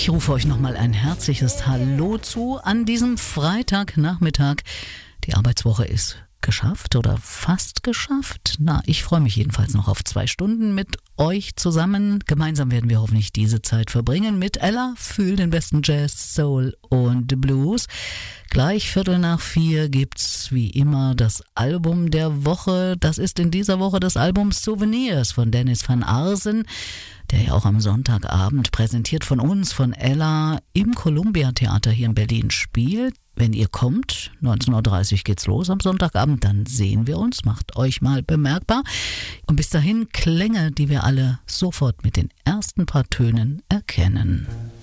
Ich rufe euch nochmal ein herzliches Hallo zu an diesem Freitagnachmittag. Die Arbeitswoche ist geschafft oder fast geschafft. Na, ich freue mich jedenfalls noch auf 2 Stunden mit euch zusammen. Gemeinsam werden wir hoffentlich diese Zeit verbringen mit Ella für den besten Jazz, Soul und Blues. Gleich 3:45 gibt's wie immer das Album der Woche. Das ist in dieser Woche das Album Souvenirs von Dennis van Arsen, der ja auch am Sonntagabend präsentiert von uns, von Ella, im Columbia Theater hier in Berlin spielt. Wenn ihr kommt, 19:30 Uhr geht's los am Sonntagabend, dann sehen wir uns, macht euch mal bemerkbar. Und bis dahin Klänge, die wir alle sofort mit den ersten paar Tönen erkennen.